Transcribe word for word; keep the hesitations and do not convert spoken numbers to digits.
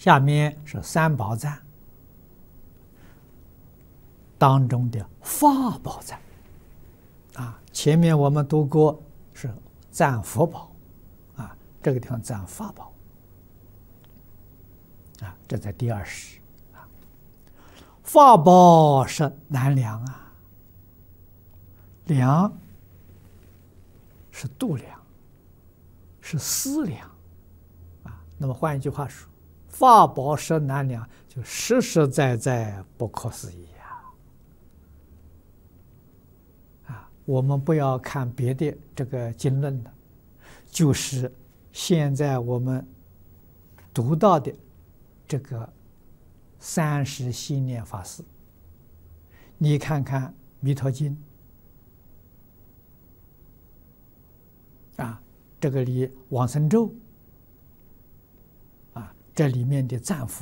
下面是三宝赞当中的法宝赞啊。前面我们读过是赞佛宝啊，这个地方赞法宝啊，这在第二十啊。法宝是难量啊，量是度量，是思量啊。那么换一句话说，法宝是难量，就实实在在不可思议啊！啊，我们不要看别的这个经论的，就是现在我们读到的这个三十心念法师，你看看《弥陀经》啊，这个里往生咒啊，这里面的赞佛